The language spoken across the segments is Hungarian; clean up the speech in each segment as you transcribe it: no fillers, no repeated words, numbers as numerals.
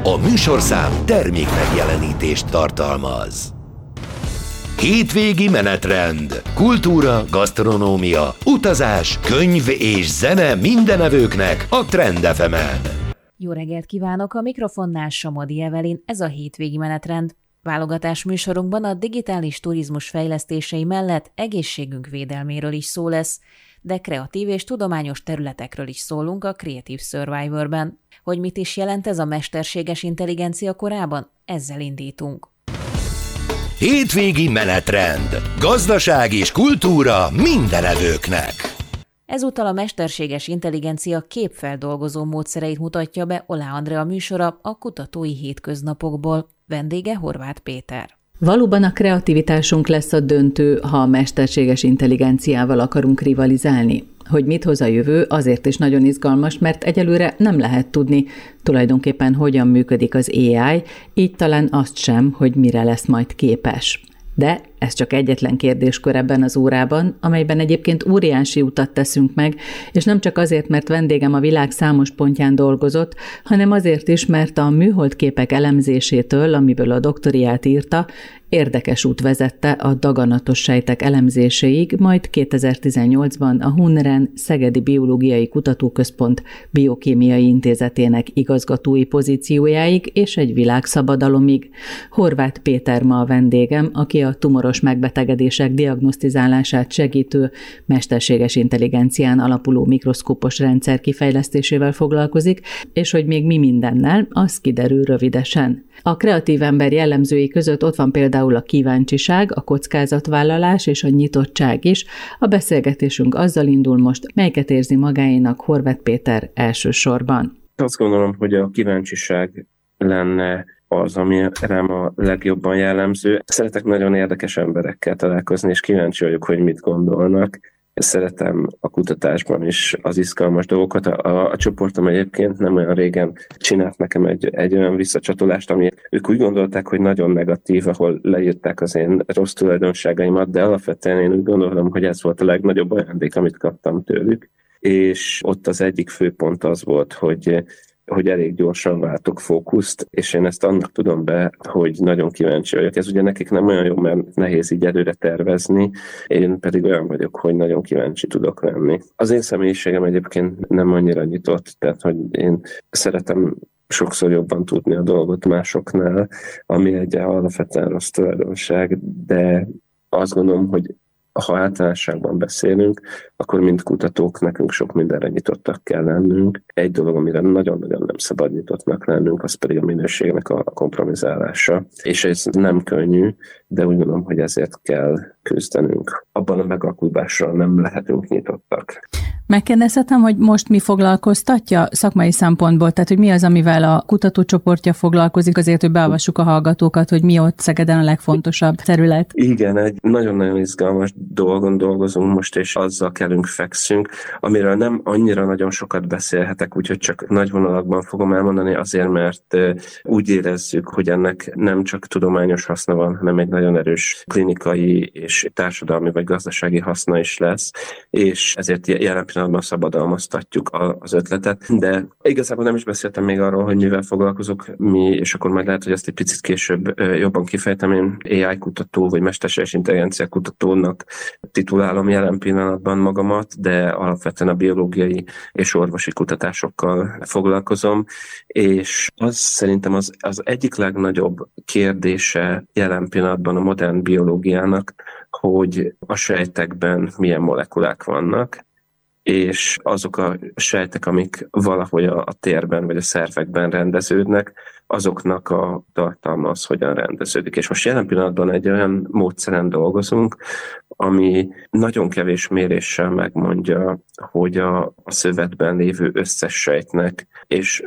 A műsorszám termék megjelenítést tartalmaz. Hétvégi menetrend, kultúra, gasztronómia, utazás, könyv és zene mindenevőknek a Trend FM-en. Jó reggelt kívánok, a mikrofonnál Somodi Evelyn, ez a hétvégi menetrend. Válogatás műsorunkban a digitális turizmus fejlesztései mellett egészségünk védelméről is szó lesz, de kreatív és tudományos területekről is szólunk a Creative Survivor-ben. Hogy mit is jelent ez a mesterséges intelligencia korában? Ezzel indítunk. Hétvégi menetrend. Gazdaság és kultúra mindenevőknek. Ezúttal a mesterséges intelligencia képfeldolgozó módszereit mutatja be Olá Andrea műsora a Kutatói Hétköznapokból. Vendége Horváth Péter. Valóban a kreativitásunk lesz a döntő, ha a mesterséges intelligenciával akarunk rivalizálni. Hogy mit hoz a jövő, azért is nagyon izgalmas, mert egyelőre nem lehet tudni tulajdonképpen hogyan működik az AI, így talán azt sem, hogy mire lesz majd képes. De ez csak egyetlen kérdéskör ebben az órában, amelyben egyébként óriási utat teszünk meg, és nem csak azért, mert vendégem a világ számos pontján dolgozott, hanem azért is, mert a műholdképek elemzésétől, amiből a doktoriát írta, érdekes út vezette a daganatos sejtek elemzéséig, majd 2018-ban a HUNREN Szegedi Biológiai Kutatóközpont Biokémiai Intézetének igazgatói pozíciójáig és egy világszabadalomig. Horváth Péter ma a vendégem, aki a tumoros megbetegedések diagnosztizálását segítő mesterséges intelligencián alapuló mikroszkópos rendszer kifejlesztésével foglalkozik, és hogy még mi mindennel, az kiderül rövidesen. A kreatív ember jellemzői között ott van például a kíváncsiság, a kockázatvállalás és a nyitottság is. A beszélgetésünk azzal indul most, melyiket érzi magáénak Horváth Péter elsősorban. Azt gondolom, hogy a kíváncsiság lenne az, ami rám a legjobban jellemző. Szeretek nagyon érdekes emberekkel találkozni, és kíváncsi vagyok, hogy mit gondolnak. Szeretem a kutatásban is az izgalmas dolgokat. A csoportom egyébként nem olyan régen csinált nekem egy olyan visszacsatolást, ami ők úgy gondolták, hogy nagyon negatív, ahol leírták az én rossz tulajdonságaimat, de alapvetően én úgy gondolom, hogy ez volt a legnagyobb ajándék, amit kaptam tőlük. És ott az egyik főpont az volt, hogy elég gyorsan váltok fókuszt, és én ezt annak tudom be, hogy nagyon kíváncsi vagyok. Ez ugye nekik nem olyan jó, mert nehéz így előre tervezni, én pedig olyan vagyok, hogy nagyon kíváncsi tudok lenni. Az én személyiségem egyébként nem annyira nyitott, tehát hogy én szeretem sokszor jobban tudni a dolgot másoknál, ami egy alapvetően rossz tulajdonság, de azt gondolom, hogy ha általánosságban beszélünk, akkor mint kutatók nekünk sok mindenre nyitottak kell lennünk. Egy dolog, amire nagyon-nagyon nem szabad nyitottnak lennünk, az pedig a minőségnek a kompromizálása. És ez nem könnyű, de úgy gondolom, hogy ezért kell küzdenünk. Abban a megalkulásra nem lehetünk nyitottak. Megkérdezhetem, hogy most mi foglalkoztatja szakmai szempontból, tehát hogy mi az, amivel a kutatócsoportja foglalkozik, azért, hogy beavassuk a hallgatókat, hogy mi ott Szegeden a legfontosabb terület. Igen, egy nagyon-nagyon izgalmas dolgon dolgozunk most, és azzal kellünk fekszünk, amiről nem annyira nagyon sokat beszélhetek, úgyhogy csak nagy vonalakban fogom elmondani, azért, mert úgy érezzük, hogy ennek nem csak tudományos haszna van, hanem egy nagyon erős klinikai és társadalmi vagy gazdasági haszna is lesz, és ezért jelen pillanatban szabadalmaztatjuk az ötletet, de igazából nem is beszéltem még arról, hogy mivel foglalkozok mi, és akkor majd lehet, hogy ezt egy picit később jobban kifejtem. Én AI kutató, vagy mesterséges intelligencia kutatónak titulálom jelen pillanatban magamat, de alapvetően a biológiai és orvosi kutatásokkal foglalkozom, és az szerintem az egyik legnagyobb kérdése jelen pillanatban a modern biológiának, hogy a sejtekben milyen molekulák vannak, és azok a sejtek, amik valahogy a térben vagy a szervekben rendeződnek, azoknak a tartalma az hogyan rendeződik. És most jelen pillanatban egy olyan módszeren dolgozunk, ami nagyon kevés méréssel megmondja, hogy a szövetben lévő összes sejtnek és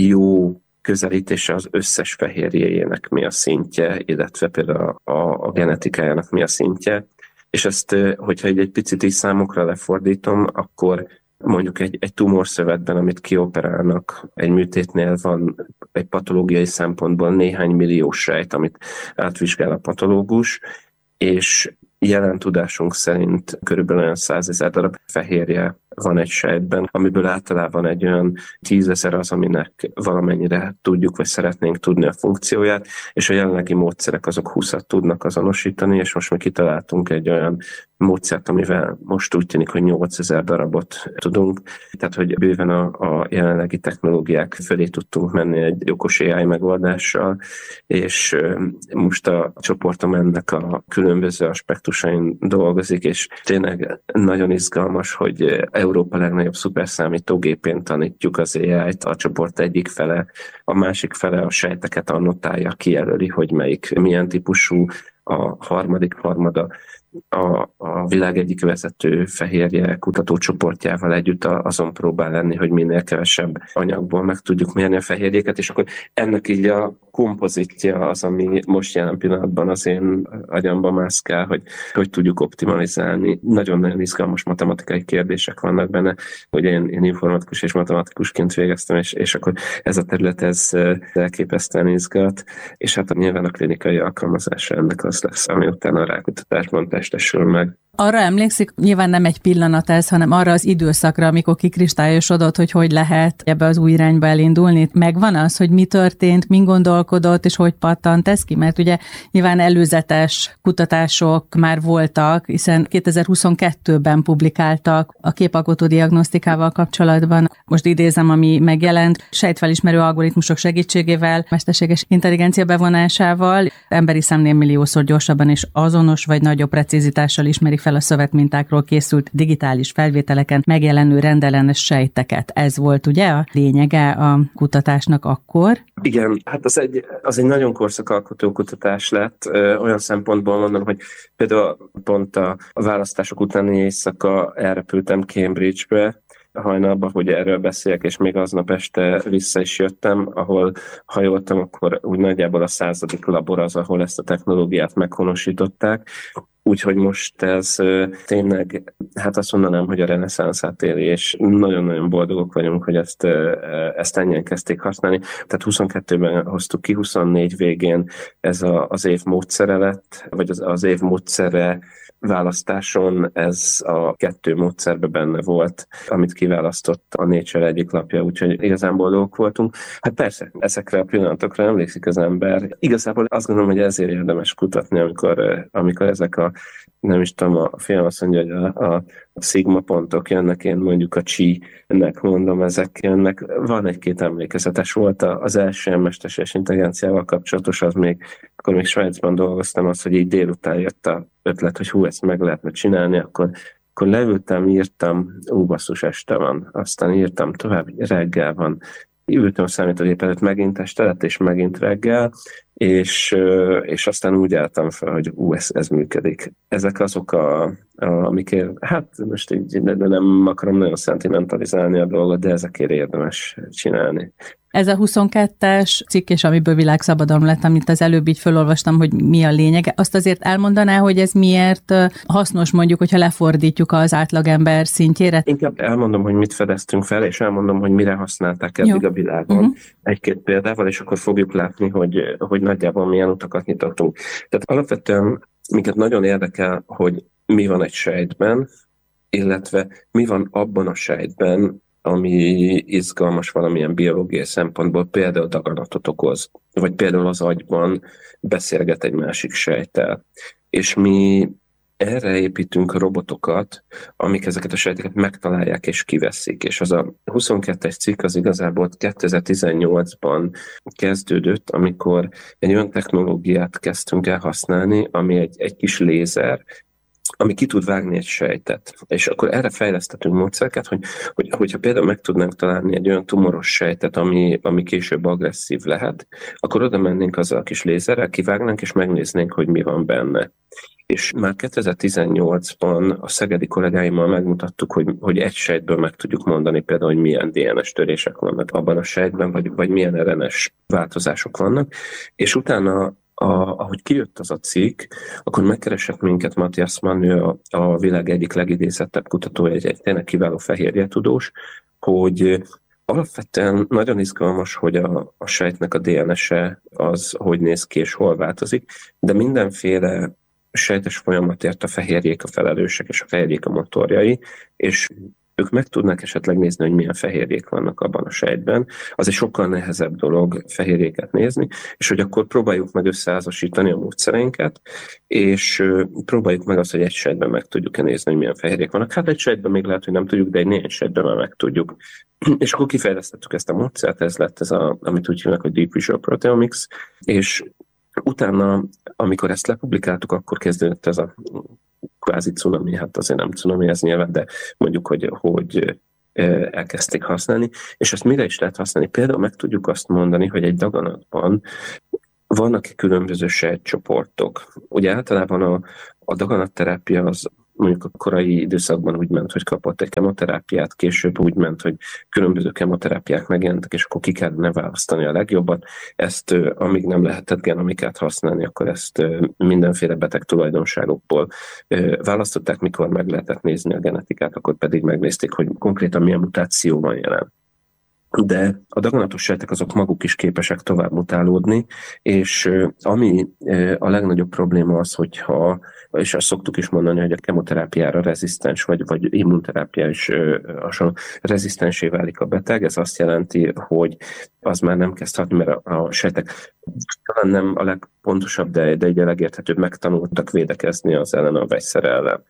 jó közelítése az összes fehérjéjének mi a szintje, illetve például a genetikájának mi a szintje. És ezt, hogyha egy picit így számokra lefordítom, akkor mondjuk egy tumorszövetben, amit kioperálnak, egy műtétnél van egy patológiai szempontból néhány millió sejt, amit átvizsgál a patológus, és jelen tudásunk szerint körülbelül olyan 100 000 darab fehérje van egy sejtben, amiből általában egy olyan 10 000 az, aminek valamennyire tudjuk, vagy szeretnénk tudni a funkcióját, és a jelenlegi módszerek azok 20-at tudnak azonosítani, és most mi kitaláltunk egy olyan módszert, amivel most úgy tűnik, hogy 8000 darabot tudunk. Tehát, hogy bőven a jelenlegi technológiák fölé tudtunk menni egy okos AI megoldással, és most a csoportom ennek a különböző aspektusain dolgozik, és tényleg nagyon izgalmas, hogy Európa legnagyobb szuperszámítógépén tanítjuk az AI-t, a csoport egyik fele, a másik fele a sejteket annotálja, kijelöli, hogy milyen típusú, a harmadik harmada a világ egyik vezető fehérje kutatócsoportjával együtt azon próbál lenni, hogy minél kevesebb anyagból meg tudjuk mérni a fehérjéket, és akkor ennek így a kompozitja az, ami most jelen pillanatban az én agyamban mászkál, hogy tudjuk optimalizálni. Nagyon-nagyon izgalmas matematikai kérdések vannak benne, hogy én informatikus és matematikusként végeztem, és akkor ez a terület ez elképesztően izgat, és hát nyilván a klinikai alkalmazása ennek az lesz, ami utána a rákutatásban testesül meg. Arra emlékszik, nyilván nem egy pillanat ez, hanem arra az időszakra, amikor kikristályosodott, hogy lehet ebbe az új irányba elindulni. Megvan az, hogy mi történt, min gondolkodott, és hogy pattant ez ki? Mert ugye nyilván előzetes kutatások már voltak, hiszen 2022-ben publikáltak a képalkotó diagnosztikával kapcsolatban. Most idézem, ami megjelent, sejtfelismerő algoritmusok segítségével, mesterséges intelligencia bevonásával, emberi szemnél milliószor gyorsabban és azonos vagy nagyobb precizitással ismeri fel a szövetmintákról készült digitális felvételeken megjelenő rendellenes sejteket. Ez volt ugye a lényege a kutatásnak akkor? Igen, hát az egy nagyon korszakalkotó kutatás lett. Olyan szempontból mondom, hogy például pont a választások utáni éjszaka elrepültem Cambridge-be, hajnalban, hogy erről beszéljek, és még aznap este vissza is jöttem, ahol hajoltam, akkor úgy nagyjából a 100. labor az, ahol ezt a technológiát meghonosították. Úgyhogy most ez tényleg, hát azt mondanám, hogy a reneszánszát éli, és nagyon-nagyon boldogok vagyunk, hogy ezt ennyien kezdték használni. Tehát 22-ben hoztuk ki, 24 végén ez az év módszere lett, vagy az év módszere választáson ez a 2 módszerben benne volt, amit kiválasztott a Nature egyik lapja, úgyhogy igazán boldogok voltunk. Hát persze, ezekre a pillanatokra emlékszik az ember. Igazából azt gondolom, hogy ezért érdemes kutatni, amikor ezek nem is tudom, a film azt mondja, hogy a szigma pontok jönnek, én mondjuk a chi-nek mondom, ezek jönnek. Van egy-két emlékezetes volt az első mesterséges intelligenciával kapcsolatos, akkor még Svájcban dolgoztam, az, hogy így délután jött a ötlet, hogy ezt meg lehetne csinálni, akkor leültem, írtam, basszus, este van, aztán írtam tovább, reggel van, ültem a számítógép előtt, megint este lett, és megint reggel, és aztán úgy álltam fel, hogy ez működik. Ezek azok amikért, hát most így nem akarom nagyon szentimentalizálni a dolgot, de ezekért érdemes csinálni. Ez a 22-es cikk, és amiből világszabadalom lett, amit az előbb így felolvastam, hogy mi a lényege. Azt azért elmondaná, hogy ez miért hasznos, mondjuk, hogyha lefordítjuk az átlagember szintjére? Inkább elmondom, hogy mit fedeztünk fel, és elmondom, hogy mire használták eddig a világon. Egy-két példával, és akkor fogjuk látni, hogy nagyjából milyen utakat nyitottunk. Tehát alapvetően minket nagyon érdekel, hogy mi van egy sejtben, illetve mi van abban a sejtben, ami izgalmas valamilyen biológiai szempontból, például daganatot okoz, vagy például az agyban beszélget egy másik sejttel. És mi erre építünk robotokat, amik ezeket a sejteket megtalálják és kiveszik. És az a 22-es cikk az igazából 2018-ban kezdődött, amikor egy olyan technológiát kezdtünk el használni, ami egy kis lézer, ami ki tud vágni egy sejtet. És akkor erre fejlesztettünk módszereket, hogyha például meg tudnánk találni egy olyan tumoros sejtet, ami később agresszív lehet, akkor oda mennénk azzal a kis lézerrel, kivágnánk, és megnéznénk, hogy mi van benne. És már 2018-ban a szegedi kollégáimmal megmutattuk, hogy egy sejtből meg tudjuk mondani például, hogy milyen DNS törések vannak abban a sejtben, vagy milyen RNS változások vannak, és utána ahogy kijött az a cikk, akkor megkeresett minket Matthias Mann, ő a világ egyik legidézettebb kutatója, egy tényleg kiváló fehérjetudós, hogy alapvetően nagyon izgalmas, hogy a sejtnek a DNS-e az hogy néz ki és hol változik, de mindenféle sejtes folyamatért a fehérjék a felelősek, és a fehérjék a motorjai, és ők meg tudnak esetleg nézni, hogy milyen fehérjék vannak abban a sejtben. Az egy sokkal nehezebb dolog fehérjéket nézni, és hogy akkor próbáljuk meg összeházasítani a módszereinket, és próbáljuk meg azt, hogy egy sejtben meg tudjuk nézni, hogy milyen fehérjék vannak. Hát egy sejtben még lehet, hogy nem tudjuk, de egy néhány sejtben már meg tudjuk. És akkor kifejlesztettük ezt a módszert, ez lett amit úgy hívnak, hogy Deep Visual Proteomics, és utána, amikor ezt lepublikáltuk, akkor kezdődött ez a kvázi cunami, hát azért nem cunami ez nyilván, de mondjuk, hogy elkezdték használni, és ezt mire is lehet használni? Például meg tudjuk azt mondani, hogy egy daganatban vannak különböző sejtcsoportok. Ugye általában a daganatterápia az mondjuk a korai időszakban úgy ment, hogy kapott egy kemoterápiát, később úgy ment, hogy különböző kemoterápiák megjelentek, és akkor ki kellene választani a legjobbat. Ezt, amíg nem lehetett genomikát használni, akkor ezt mindenféle beteg tulajdonságokból választották, mikor meg lehetett nézni a genetikát, akkor pedig megnézték, hogy konkrétan milyen mutáció van jelen. De a daganatos sejtek azok maguk is képesek tovább mutálódni, és ami a legnagyobb probléma az, hogyha, és azt szoktuk is mondani, hogy a kemoterápiára rezisztens, vagy immunterápia is hasonló, rezisztensé válik a beteg, ez azt jelenti, hogy az már nem kezd hatni, mert a sejtek talán nem a legpontosabb, de egy legérthetőbb, megtanultak védekezni az ellen, a vegyszer ellen.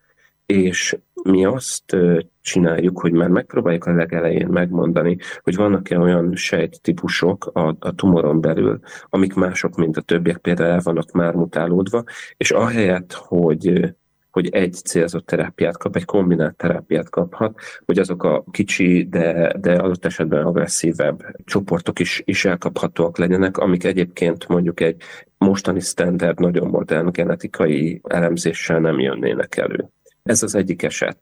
És mi azt csináljuk, hogy már megpróbáljuk a legelején megmondani, hogy vannak-e olyan sejttípusok a tumoron belül, amik mások, mint a többiek, például el vannak már mutálódva, és ahelyett, hogy egy célzott terápiát kap, egy kombinált terápiát kaphat, hogy azok a kicsi, de adott esetben agresszívebb csoportok is elkaphatóak legyenek, amik egyébként mondjuk egy mostani standard, nagyon modern genetikai elemzéssel nem jönnének elő. Ez az egyik eset.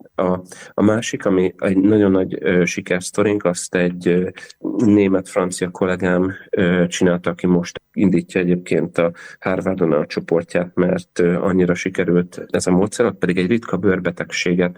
A másik, ami egy nagyon nagy sikersztorink, azt egy német-francia kollégám csinálta, aki most indítja egyébként a Harvardon a csoportját, mert annyira sikerült ez a módszer, pedig egy ritka bőrbetegséget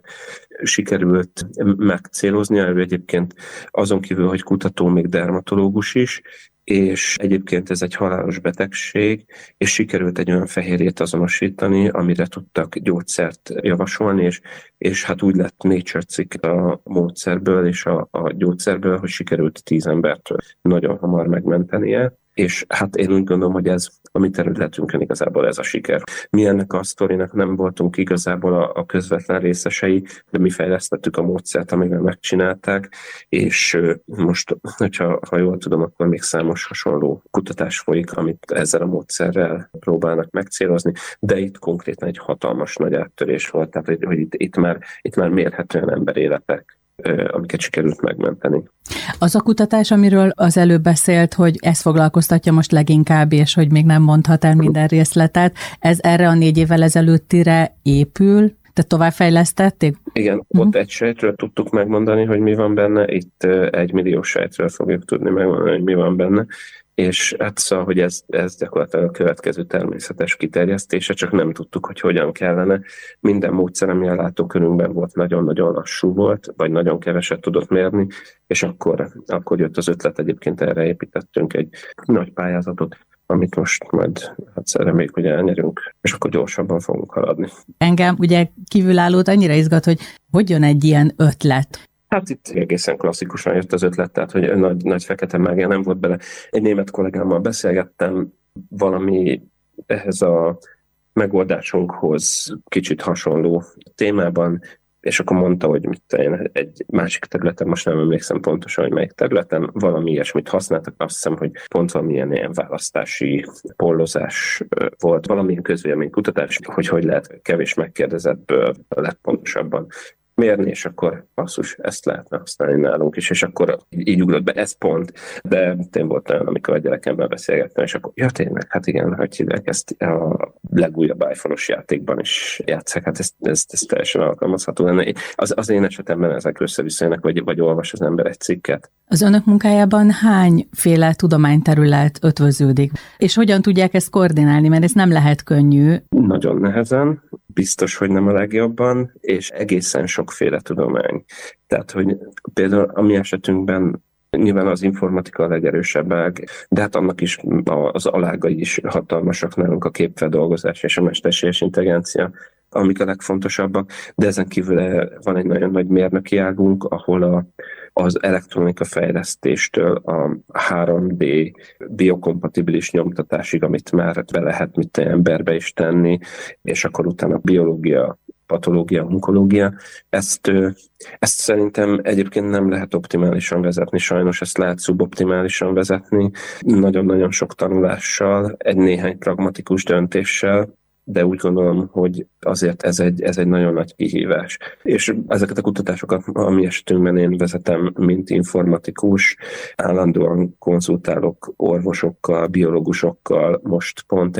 sikerült megcéloznia. Ő egyébként azon kívül, hogy kutató, még dermatológus is, és egyébként ez egy halálos betegség, és sikerült egy olyan fehérjét azonosítani, amire tudtak gyógyszert javasolni, és hát úgy lett Nature cikk a módszerből és a gyógyszerből, hogy sikerült 10 embert nagyon hamar megmentenie. És hát én úgy gondolom, hogy ez a mi területünkön igazából ez a siker. Mi ennek a sztorinak nem voltunk igazából a közvetlen részesei, de mi fejlesztettük a módszert, amivel megcsinálták, és most, ha jól tudom, akkor még számos hasonló kutatás folyik, amit ezzel a módszerrel próbálnak megcélozni, de itt konkrétan egy hatalmas nagy áttörés volt, tehát hogy itt már mérhetően emberéletek, amiket sikerült megmenteni. Az a kutatás, amiről az előbb beszélt, hogy ez foglalkoztatja most leginkább, és hogy még nem mondhat el minden részletet, ez erre a 4 évvel ezelőttire épül? Tehát továbbfejlesztették? Igen, ott egy sejtről tudtuk megmondani, hogy mi van benne, itt 1 millió sejtről fogjuk tudni megmondani, hogy mi van benne, és hát szóval, hogy ez gyakorlatilag a következő természetes kiterjesztése, csak nem tudtuk, hogy hogyan kellene. Minden módszer, ami a látókörünkben volt, nagyon-nagyon lassú volt, vagy nagyon keveset tudott mérni, és akkor jött az ötlet, egyébként erre építettünk egy nagy pályázatot, amit most majd reméljük, hogy elnyerünk, és akkor gyorsabban fogunk haladni. Engem ugye kívülállót annyira izgat, hogy jön egy ilyen ötlet. Hát itt egészen klasszikusan jött az ötlet, tehát hogy nagy fekete mágia nem volt bele. Egy német kollégámmal beszélgettem, valami ehhez a megoldásunkhoz kicsit hasonló témában, és akkor mondta, hogy egy másik területen, most nem emlékszem pontosan, hogy melyik területen, valami ilyesmit használtak, azt hiszem, hogy pont valamilyen ilyen választási pollozás volt, valamilyen közvéleménykutatás, hogy lehet kevés megkérdezettből legpontosabban mérni, és akkor basszus, ezt lehetne használni nálunk is, és akkor így ugrott be, ez pont. De én volt olyan, amikor a gyerekemmel beszélgettem, és akkor, ja tényleg, hát igen, hogy hívják, ezt a legújabb iPhone-os játékban is játsszák, hát ez teljesen alkalmazható lenne. Az én esetemben ezek összeviszonynak, vagy olvas az ember egy cikket. Az önök munkájában hányféle tudományterület ötvöződik? És hogyan tudják ezt koordinálni, mert ez nem lehet könnyű? Nagyon nehezen, biztos, hogy nem a legjobban, és egészen sokféle tudomány. Tehát, hogy például a mi esetünkben nyilván az informatika a legerősebb ág, de hát annak is az alágai is hatalmasak nálunk, a képfeldolgozás és a mesterséges intelligencia. amik a legfontosabbak, de ezen kívül van egy nagyon nagy mérnöki águnk, ahol az elektronika fejlesztéstől a 3D biokompatibilis nyomtatásig, amit már be lehet emberbe is tenni, és akkor utána biológia, patológia, onkológia. Ezt szerintem egyébként nem lehet optimálisan vezetni, sajnos ezt lehet szuboptimálisan vezetni, nagyon-nagyon sok tanulással, egy néhány pragmatikus döntéssel, de úgy gondolom, hogy azért ez egy nagyon nagy kihívás. És ezeket a kutatásokat a mi esetünkben én vezetem, mint informatikus, állandóan konzultálok orvosokkal, biológusokkal, most pont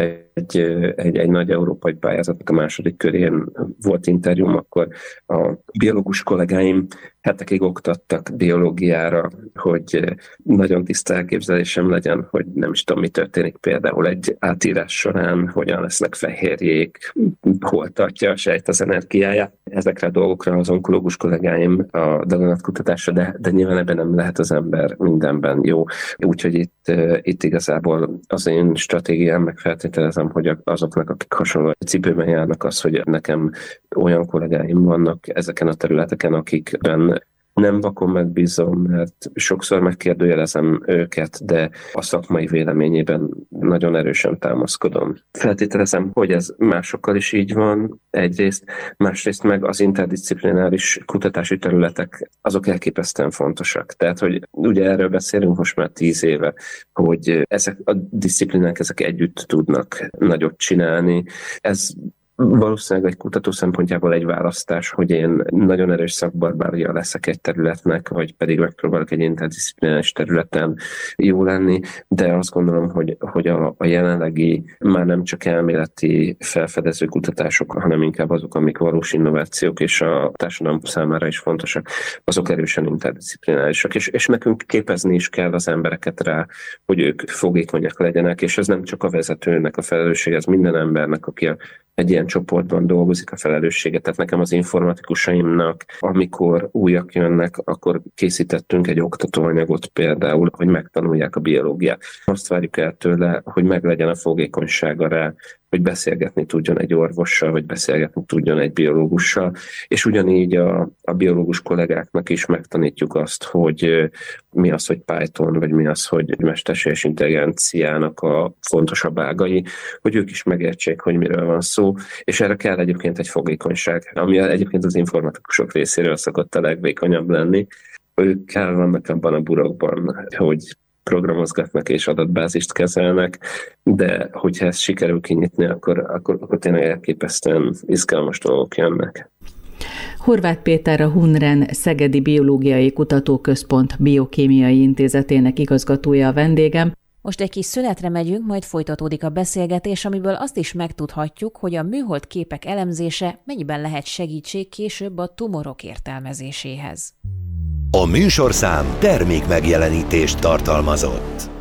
egy nagy európai pályázatnak a második körén volt interjúm, akkor a biológus kollégáim hetekig oktattak biológiára, hogy nagyon tiszta elképzelésem legyen, hogy nem is tudom, mi történik például egy átírás során, hogyan lesznek fehérjék, hol tartja a sejt az energiáját. Ezekre a dolgokra az onkológus kollégáim a daganatkutatásra, de nyilván ebben nem lehet az ember mindenben jó. Úgyhogy itt igazából az én stratégiám, meg feltételezem, hogy azoknak, akik hasonló cipőben járnak, az, hogy nekem olyan kollégáim vannak ezeken a területeken, akikben nem vakon megbízom, mert sokszor megkérdőjelezem őket, de a szakmai véleményében nagyon erősen támaszkodom. Feltételezem, hogy ez másokkal is így van egyrészt, másrészt meg az interdisziplináris kutatási területek, azok elképesztően fontosak. Tehát, hogy ugye erről beszélünk most már 10 éve, hogy ezek a disziplinák ezek együtt tudnak nagyot csinálni. Ez valószínűleg egy kutató szempontjából egy választás, hogy én nagyon erős szakbarbárja leszek egy területnek, vagy pedig megpróbálok egy interdisziplináris területen jó lenni, de azt gondolom, hogy a jelenlegi már nem csak elméleti felfedező kutatások, hanem inkább azok, amik valós innovációk és a társadalom számára is fontosak, azok erősen interdisziplinárisak, és nekünk képezni is kell az embereket rá, hogy ők fogékonyak legyenek, és ez nem csak a vezetőnek a felelősség, ez minden embernek, aki egy ilyen csoportban dolgozik a felelőssége. Tehát nekem az informatikusaimnak, amikor újak jönnek, akkor készítettünk egy oktatóanyagot például, hogy megtanulják a biológiát. Azt várjuk el tőle, hogy meglegyen a fogékonysága rá, hogy beszélgetni tudjon egy orvossal, vagy beszélgetni tudjon egy biológussal, és ugyanígy a biológus kollégáknak is megtanítjuk azt, hogy mi az, hogy Python, vagy mi az, hogy mesterséges intelligenciának a fontosabb ágai, hogy ők is megértsék, hogy miről van szó, és erre kell egyébként egy fogékonyság, ami egyébként az informatikusok részéről szokott a legvékonyabb lenni. Ők el vannak abban a burokban, hogy programozgatnak és adatbázist kezelnek, de hogyha ezt sikerül kinyitni, akkor tényleg elképesztően izgalmas dolgok jönnek. Horváth Péter, a Hunren Szegedi Biológiai Kutatóközpont Biokémiai Intézetének igazgatója a vendégem. Most egy kis szünetre megyünk, majd folytatódik a beszélgetés, amiből azt is megtudhatjuk, hogy a műhold képek elemzése mennyiben lehet segítség később a tumorok értelmezéséhez. A műsorszám termékmegjelenítést tartalmazott.